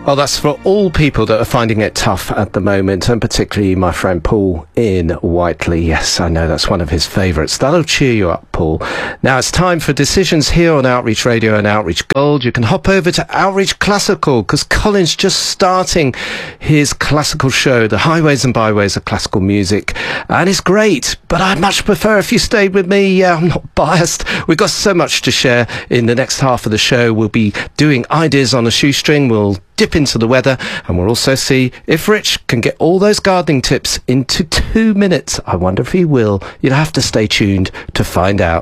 Well, that's for all people that are finding it tough at the moment, and particularly my friend Paul in Whiteley. Yes, I know that's one of his favourites. That'll cheer you up, Paul. Now it's time for decisions here on Outreach Radio and Outreach Gold. You can hop over to Outreach Classical because Colin's just starting his classical show, The Highways and Byways of Classical Music, and it's great, but I'd much prefer if you stayed with me. I'm not biased. We've got so much to share in the next half of the show. We'll be doing ideas on a shoestring. We'll dip into the weather, and we'll also see if Rich can get all those gardening tips into 2 minutes. I wonder if he will. You'll have to stay tuned to find out.